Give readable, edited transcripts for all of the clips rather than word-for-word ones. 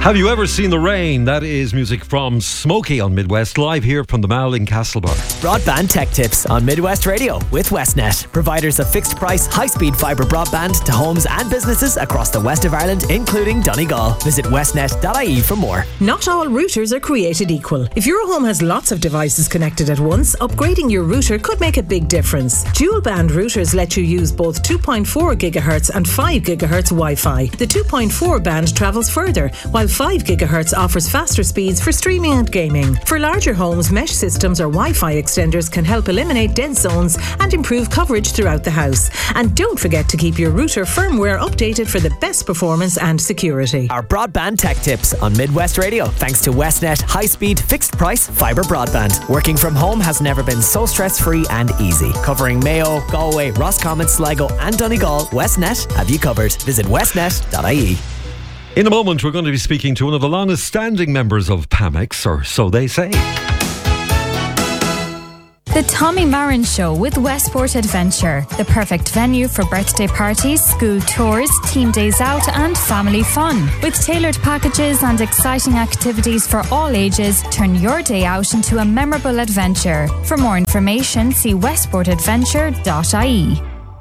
Have you ever seen the rain? That is music from Smokey on Midwest, live here from the Mall in Castlebar. Broadband tech tips on Midwest Radio with Westnet, providers of fixed price, high-speed fibre broadband to homes and businesses across the west of Ireland, including Donegal. Visit westnet.ie for more. Not all routers are created equal. If your home has lots of devices connected at once, upgrading your router could make a big difference. Dual band routers let you use both 2.4 GHz and 5 GHz Wi-Fi. The 2.4 band travels further, while 5 GHz offers faster speeds for streaming and gaming. For larger homes, mesh systems or Wi-Fi extenders can help eliminate dead zones and improve coverage throughout the house. And don't forget to keep your router firmware updated for the best performance and security. Our broadband tech tips on Midwest Radio, thanks to Westnet high-speed, fixed-price fibre broadband. Working from home has never been so stress-free and easy. Covering Mayo, Galway, Roscommon, Sligo and Donegal, Westnet have you covered. Visit westnet.ie. In a moment, we're going to be speaking to one of the longest standing members of PAMEX, or so they say. The Tommy Marin Show with Westport Adventure, the perfect venue for birthday parties, school tours, team days out and family fun. With tailored packages and exciting activities for all ages, turn your day out into a memorable adventure. For more information, see westportadventure.ie.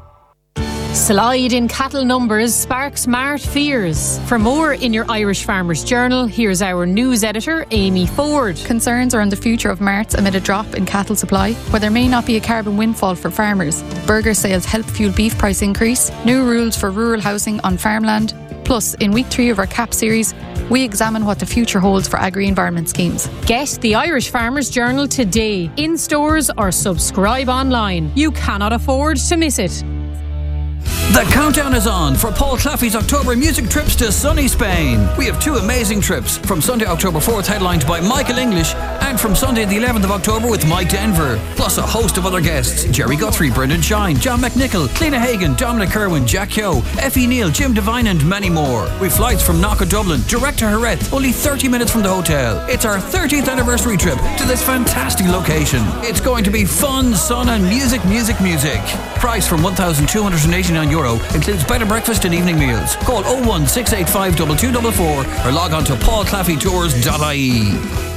Slide in cattle numbers sparks mart fears. For more in your Irish Farmers Journal, here's our news editor, Amy Ford. Concerns are on the future of marts amid a drop in cattle supply, where there may not be a carbon windfall for farmers. Burger sales help fuel beef price increase, new rules for rural housing on farmland. Plus, in week 3 of our CAP series, we examine what the future holds for agri-environment schemes. Get the Irish Farmers Journal today, in stores or subscribe online. You cannot afford to miss it. The countdown is on for Paul Claffey's October music trips to sunny Spain. We have 2 amazing trips, from Sunday October 4th headlined by Michael English, and from Sunday the 11th of October with Mike Denver, plus a host of other guests: Jerry Guthrie, Brendan Shine, John McNichol, Cliona Hagan, Dominic Kerwin, Jack Keogh, Effie Neal, Jim Devine and many more. With flights from Knock Dublin direct to Jerez, only 30 minutes from the hotel. It's our 30th anniversary trip to this fantastic location. It's going to be fun, sun and music. Price from €1,289, includes bed and breakfast and evening meals. Call 01685 2244 or log on to paulclaffeytours.ie.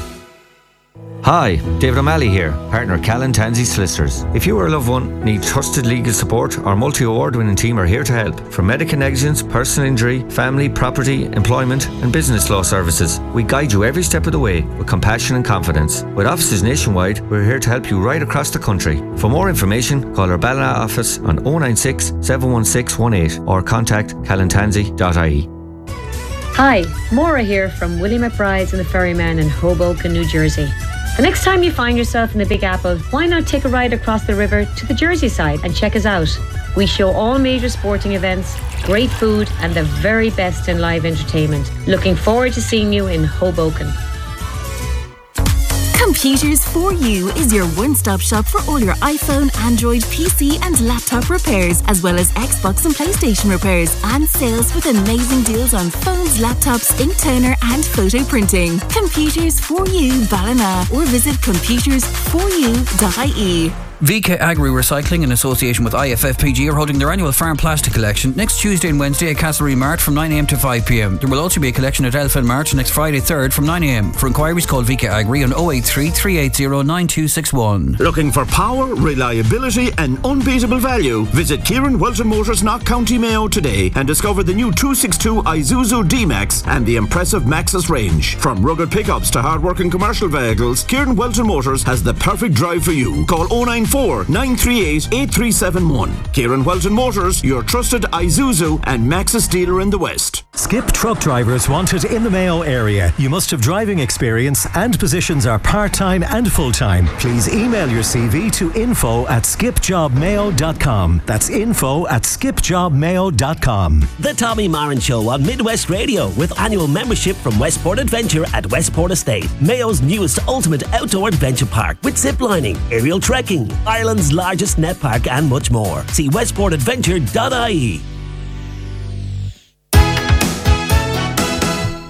Hi, David O'Malley here, partner Callan Tansey Solicitors. If you or a loved one need trusted legal support, our multi-award-winning team are here to help. From medical negligence, personal injury, family, property, employment and business law services, we guide you every step of the way with compassion and confidence. With offices nationwide, we're here to help you right across the country. For more information, call our Ballina office on 096 716 18 or contact callantansey.ie. Hi, Maura here from Willie McBride's and the Ferryman in Hoboken, New Jersey. The next time you find yourself in the Big Apple, why not take a ride across the river to the Jersey side and check us out? We show all major sporting events, great food and the very best in live entertainment. Looking forward to seeing you in Hoboken. Computers for You is your one-stop shop for all your iPhone, Android, PC and laptop repairs, as well as Xbox and PlayStation repairs and sales with amazing deals on phones, laptops, ink toner and photo printing. Computers for You Ballina, or visit computersforyou.ie. VK Agri Recycling, in association with IFFPG, are holding their annual farm plastic collection next Tuesday and Wednesday at Castlereagh Mart from 9am to 5pm. There will also be a collection at Elfin Mart next Friday 3rd from 9am. For inquiries, call VK Agri on 083 380 9261. Looking for power, reliability and unbeatable value? Visit Kieran Welton Motors, Knock County Mayo today and discover the new 262 Isuzu D-Max and the impressive Maxus range. From rugged pickups to hard-working commercial vehicles, Kieran Welton Motors has the perfect drive for you. Call 094-938-8371. Kieran Welton Motors, your trusted Isuzu and Maxus dealer in the West. Skip truck drivers wanted in the Mayo area. You must have driving experience and positions are part-time and full-time. Please email your CV to info@skipjobmayo.com. That's info@skipjobmayo.com. The Tommy Marin Show on Midwest Radio, with annual membership from Westport Adventure at Westport Estate, Mayo's newest ultimate outdoor adventure park with zip lining, aerial trekking, Ireland's largest net park and much more. See westportadventure.ie.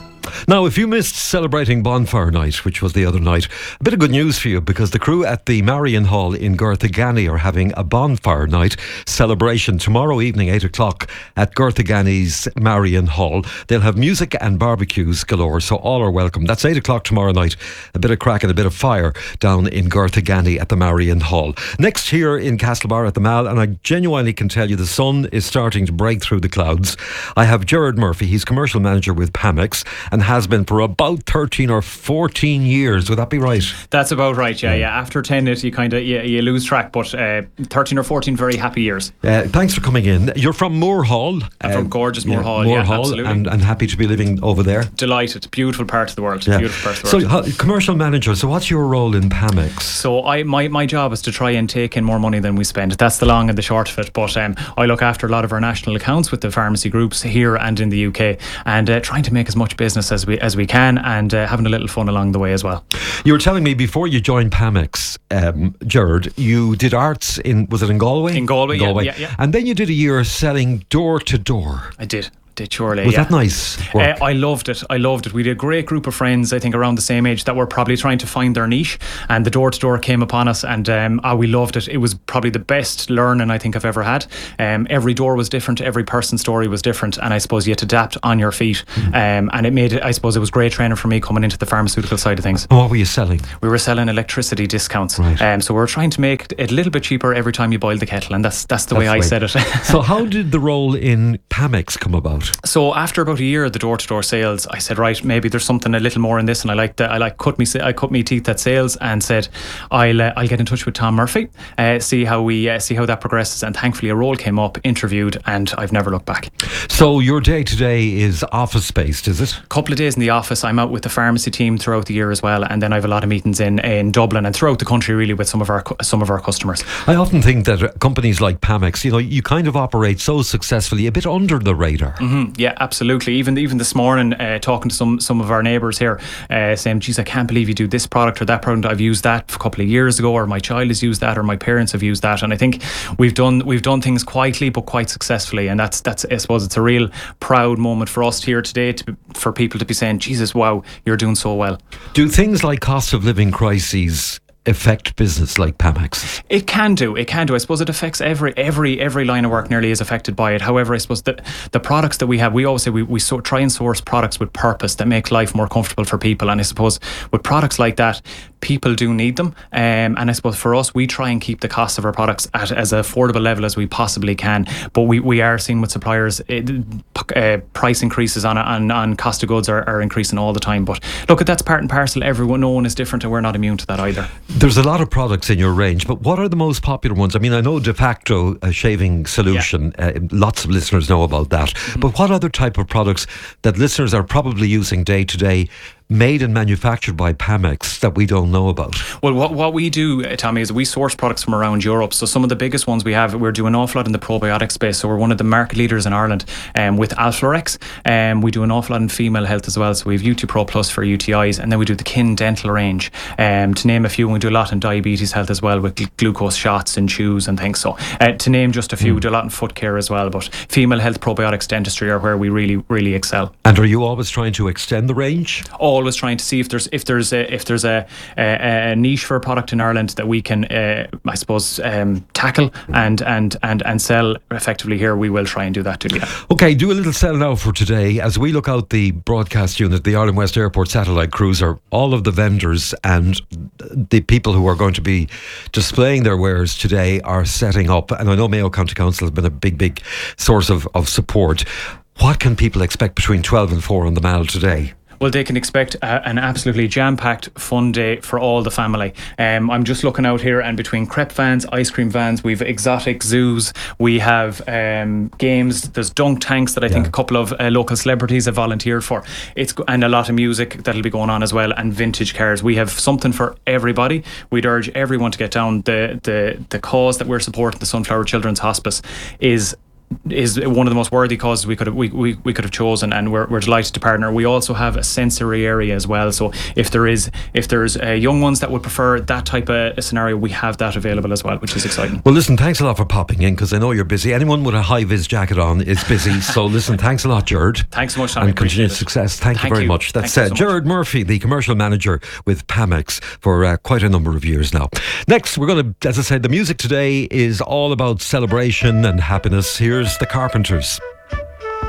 Now, if you missed celebrating Bonfire Night, which was the other night, a bit of good news for you, because the crew at the Marion Hall in Garthagani are having a Bonfire Night celebration tomorrow evening, 8 o'clock at Garthagani's Marion Hall. They'll have music and barbecues galore, so all are welcome. That's 8 o'clock tomorrow night. A bit of crack and a bit of fire down in Garthagani at the Marion Hall. Next, here in Castlebar at the Mall, and I genuinely can tell you the sun is starting to break through the clouds. I have Gerard Murphy. He's commercial manager with Pamex and has been for about 13 or 14 years. Would that be right? That's about right, yeah. After 10 you lose track, but 13 or 14 very happy years. Thanks for coming in. You're from Moore Hall. I'm from gorgeous Moore Hall, absolutely. And happy to be living over there. Delighted. Beautiful part of the world. So, commercial manager, so what's your role in Pamex? So my job is to try and take in more money than we spend. That's the long and the short of it. But I look after a lot of our national accounts with the pharmacy groups here and in the UK, and trying to make as much business as we can, and having a little fun along the way as well. You were telling me before you joined Pamex, Gerard, you did arts in Galway? In Galway. Yeah. And then you did a year selling door to door. I did surely. Was that nice work? I loved it. We had a great group of friends, I think around the same age, that were probably trying to find their niche, and the door to door came upon us, and we loved it. It was probably the best learning I think I've ever had. Every door was different, every person's story was different, and I suppose you had to adapt on your feet. And it made it, I suppose it was great training for me coming into the pharmaceutical side of things. And what were you selling? We were selling electricity discounts. Right. So we were trying to make it a little bit cheaper every time you boiled the kettle, and that's the way I said it. So how did the role in Pamex come about? So after about a year of the door-to-door sales, I said, right, maybe there's something a little more in this, and I cut me teeth at sales, and said I'll get in touch with Tom Murphy, see how that progresses, and thankfully a role came up, interviewed, and I've never looked back. So your day to day is office based, is it? A couple of days in the office. I'm out with the pharmacy team throughout the year as well, and then I have a lot of meetings in Dublin and throughout the country, really, with some of our customers. I often think that companies like Pamex, you kind of operate so successfully, a bit under the radar. Mm-hmm. Yeah, absolutely. Even this morning, talking to some of our neighbours here, saying, geez, I can't believe you do this product or that product. I've used that a couple of years ago, or my child has used that, or my parents have used that. And I think we've done things quietly but quite successfully, and that's I suppose it's a real proud moment for us here today, for people to be saying, Jesus, wow, you're doing so well. Do things like cost of living crises affect business like Pamex? It can do. I suppose it affects every line of work nearly is affected by it. However, I suppose that the products that we have, we always say we try and source products with purpose that make life more comfortable for people. And I suppose with products like that, people do need them. And I suppose for us, we try and keep the cost of our products at as affordable level as we possibly can. But we are seeing with suppliers, price increases on cost of goods are increasing all the time. But look, that's part and parcel. No one is different, and we're not immune to that either. There's a lot of products in your range, but what are the most popular ones? I mean, I know De Facto, a shaving solution. Lots of listeners know about that. Mm-hmm. But what other type of products that listeners are probably using day to day, made and manufactured by Pamex, that we don't know about? Well, what we do, Tommy, is we source products from around Europe. So some of the biggest ones we have, we're doing an awful lot in the probiotic space. So we're one of the market leaders in Ireland with Alflorex. We do an awful lot in female health as well. So we have UT Pro Plus for UTIs, and then we do the Kin Dental range. To name a few, we do a lot in diabetes health as well, with glucose shots and chews and things. So to name just a few, we do a lot in foot care as well. But female health, probiotics, dentistry are where we really, really excel. And are you always trying to extend the range? Always trying to see if there's a niche for a product in Ireland that we can I suppose tackle and sell effectively here. We will try and do that too. Yeah. Okay, do a little sell now for today as we look out the broadcast unit, the Ireland West Airport satellite cruiser. All of the vendors and the people who are going to be displaying their wares today are setting up, and I know Mayo County Council has been a big source of support. What can people expect between 12 and 4 on the Mall today? Well, they can expect an absolutely jam-packed, fun day for all the family. I'm just looking out here, and between crepe vans, ice cream vans, we've exotic zoos, we have games, there's dunk tanks that I think a couple of local celebrities have volunteered for. And a lot of music that'll be going on as well, and vintage cars. We have something for everybody. We'd urge everyone to get down. The cause that we're supporting, the Sunflower Children's Hospice, is is one of the most worthy causes we could have chosen, and we're delighted to partner. We also have a sensory area as well, so if there's young ones that would prefer that type of scenario, we have that available as well, which is exciting. Well, listen, thanks a lot for popping in, because I know you're busy. Anyone with a high-vis jacket on is busy. So listen, thanks a lot, Gerard. Thanks so much, Tommy. And continued success. Thank you very much. That's Gerard Murphy, the commercial manager with Pamex for quite a number of years now. Next, we're going to, as I said, the music today is all about celebration and happiness. Here's the Carpenters.